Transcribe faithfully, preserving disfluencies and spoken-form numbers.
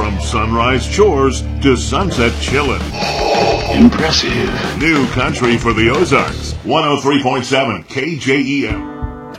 From sunrise chores to sunset chillin'. Impressive. New country for the Ozarks. one oh three point seven K J E M.